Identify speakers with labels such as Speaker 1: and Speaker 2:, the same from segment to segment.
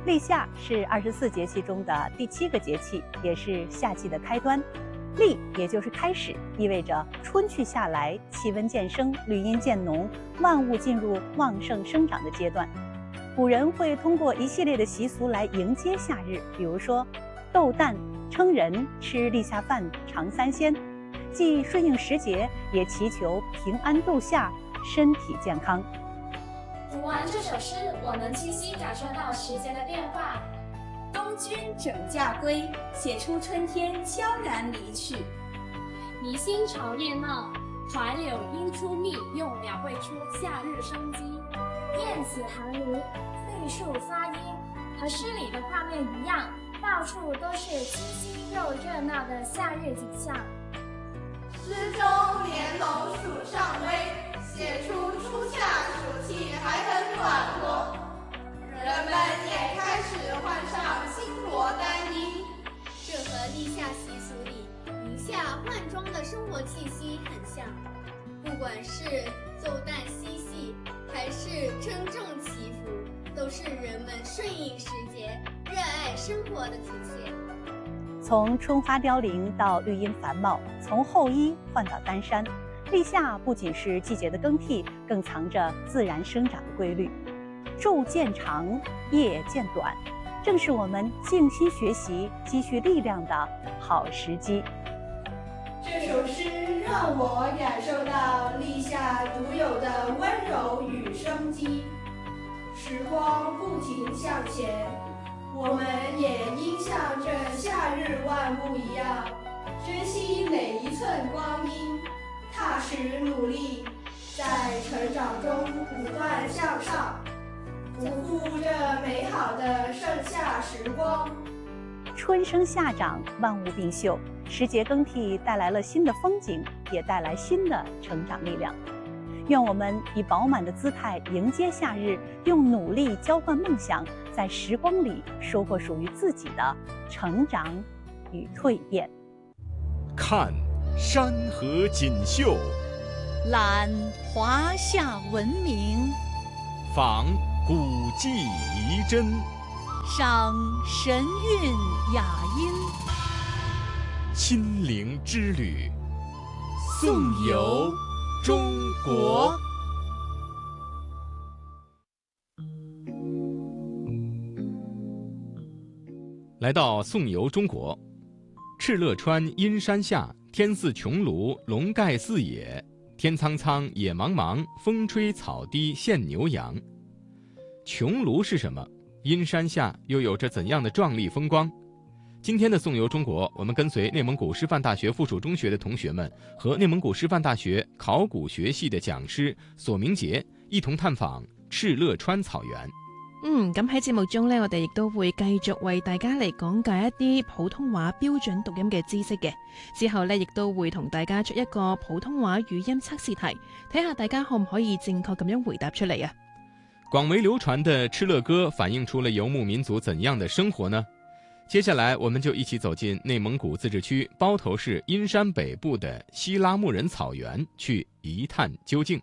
Speaker 1: 立夏是24节气中的第7个节气，也是夏季的开端。立也就是开始，意味着春去夏来，气温渐升，绿荫渐浓，万物进入旺盛生长的阶段。古人会通过一系列的习俗来迎接夏日，比如说斗蛋、称人、吃立夏饭、尝三鲜，既顺应时节，也祈求平安度夏，身体健康。
Speaker 2: 读完这首诗，我能清晰感受到时节的变化。
Speaker 3: 东君整驾归，写出春天悄然离去。
Speaker 2: 宜兴朝夜闹，槐柳莺出蜜，又描绘出夏日生机。燕子寒炉，绿树发音，和诗里的画面一样，到处都是清新又热闹的夏日景象。
Speaker 4: 诗中连龙属上微，写出初夏暑气还很暖和，人们也开始换上新罗单衣。
Speaker 5: 这和立夏习俗里迎夏换装的生活气息很像，不管是奏旦嬉戏，还是珍重祈福，都是人们顺应时节、热爱生活的体现。
Speaker 1: 从春花凋零到绿荫繁茂，从厚衣换到单衫，立夏不仅是季节的更替，更藏着自然生长的规律。昼渐长，夜渐短，正是我们静心学习、积蓄力量的好时机。
Speaker 4: 这首诗让我感受到立夏独有的温柔与生机。时光不停向前，我们也应像这夏日万物一样，珍惜每一寸光阴，踏实努力，在成长中不断向上，不负这美好的盛夏时光。
Speaker 1: 春生夏长，万物并秀，时节更替带来了新的风景，也带来新的成长力量。愿我们以饱满的姿态迎接夏日，用努力浇灌梦想，在时光里收获属于自己的成长与蜕变。
Speaker 6: 看山河锦绣，
Speaker 7: 览华夏文明，
Speaker 6: 访古迹遗珍，
Speaker 7: 赏神韵雅音，
Speaker 6: 亲临之旅，颂游中国。来到颂游中国，敕勒川阴山下，天似穹庐，笼盖四野，天苍苍，野茫茫，风吹草低见牛羊。穹庐是什么？阴山下又有着怎样的壮丽风光？今天的颂游中国，我们跟随内蒙古师范大学附属中学的同學們和內蒙古師範大學考古學系的講師索明傑一同探訪敕勒川草原。
Speaker 8: 咁喺節目中呢，我哋亦都會繼續為大家嚟講解一啲普通話標準讀音嘅知識嘅。之後呢，亦都會同大家出一個普通話語音測試題，睇下大家可唔可以正確咁樣回答出嚟啊！
Speaker 6: 廣為流傳的敕勒歌反映出了游牧民族怎樣的生活呢？接下來我們就一起走進內蒙古自治區包頭市陰山北部的西拉木人草原，去一探究竟。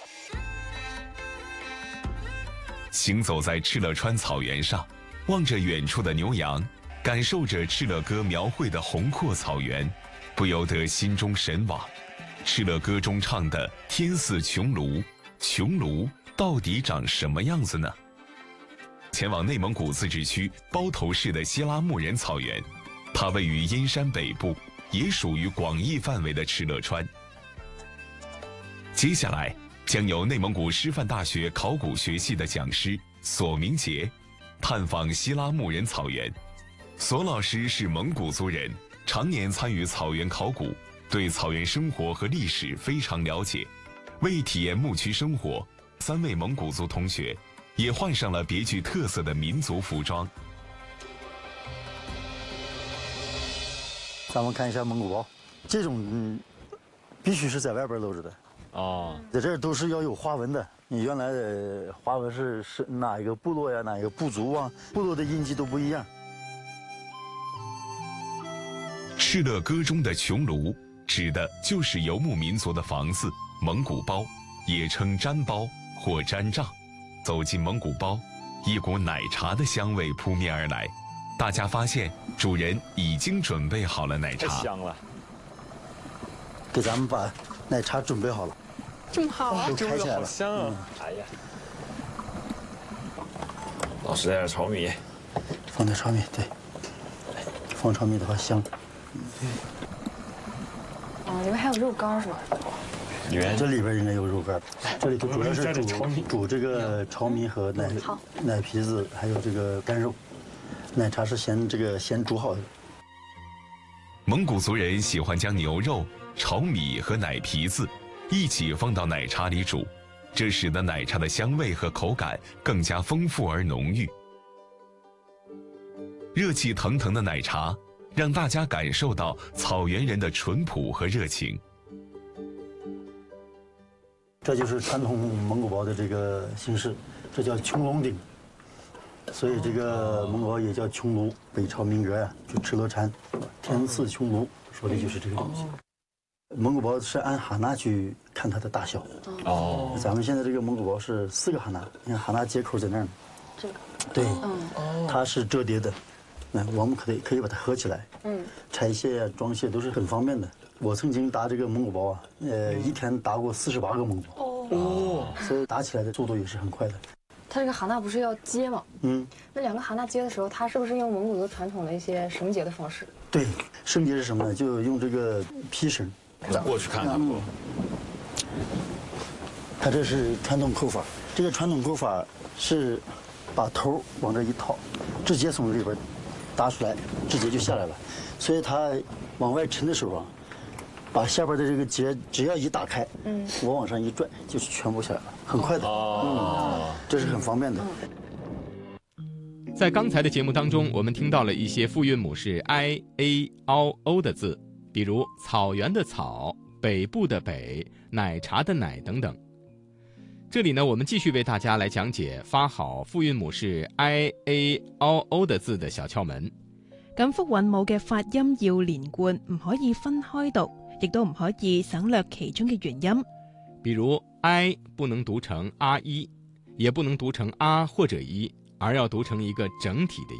Speaker 9: 行走在敕勒川草原上，望着遠處的牛羊，感受着敕勒歌描繪的宏闊草原，不由得心中神往。敕勒歌中唱的天似穹庐，穹庐到底長什麼樣子呢？前往內蒙古自治區包頭市的西拉木人草原，它位於陰山北部，也屬於廣義範圍的敕勒川。接下來將由內蒙古師範大學考古學系的講師索明傑探訪西拉木人草原。索老師是蒙古族人，常年參與草原考古，對草原生活和歷史非常了解。為體驗牧區生活，3位蒙古族同學也換上了別具特色的民族服裝。
Speaker 10: 咱們看一下蒙古包，這種必須是在外邊露着的。在這兒都是要有花紋的。你原來的花紋是哪一個部落呀，哪一個部族啊，部落的印記都不一樣。
Speaker 9: 敕勒歌中的穹庐指的就是游牧民族的房子，蒙古包，也稱毡包或毡帳。走進蒙古包， 一股奶茶的香味扑面而来。大家发现主人已经准备好了奶茶，
Speaker 11: 太香了。
Speaker 10: 给咱们把奶茶准备好了，
Speaker 12: 这么好啊，
Speaker 10: 都开起来了，
Speaker 11: 好香啊！哎呀，老师带点炒米，
Speaker 10: 放点炒米，对，放炒米的话香。
Speaker 12: 哦，里面还有肉干是吧？
Speaker 10: 这里边应该有肉干，这里头主要是煮这个炒米和奶皮子，还有这个干肉。奶茶是先煮好的。
Speaker 9: 蒙古族人喜欢将牛肉、炒米和奶皮子一起放到奶茶里煮，这使得奶茶的香味和口感更加丰富而浓郁。热气腾腾的奶茶让大家感受到草原人的淳朴和热情。
Speaker 10: 这就是传统蒙古包的这个形式，这叫穹窿顶。所以这个蒙古包也叫穹庐，北朝民歌呀，就敕勒禅，天似穹庐，说的就是这个东西。蒙古包是按哈纳去看它的大小。哦。咱们现在这个蒙古包是4个哈纳，你看哈纳接口在那儿呢。
Speaker 12: 这个。
Speaker 10: 对。它是折叠的，那我们可以把它合起来。拆卸呀、装卸都是很方便的。我曾经打这个蒙古包啊，一天打过48个蒙古包。所以打起来的速度也是很快的。
Speaker 12: 它这个哈纳不是要接吗？那2个哈纳接的时候，它是不是用蒙古族传统的一些绳结的方式？
Speaker 10: 对，绳结是什么呢？就用这个皮绳。
Speaker 11: 咱过去看看不？
Speaker 10: 它这是传统扣法，这个传统扣法是把头往这一套，直接从里边打出来，直接就下来了。所以它往外沉的时候啊，把下边的这个结只要一打开，我往上一拽，就全部下来了，很快的。这是很方便的。
Speaker 6: 在刚才的节目当中，我们听到了一些复韵母是 i a o o 的字，比如草原的草、北部的北、奶茶的奶等等。这里呢，我们继续为大家来講解發好复韵母是 i a o o 的字的小竅門。
Speaker 8: 咁復韻母嘅發音要連貫，唔可以分開讀，亦都唔可以省略其中嘅元音。
Speaker 6: 比如 i 不能讀成 a 一，也不能讀成 a 或者一，而要讀成一個整體的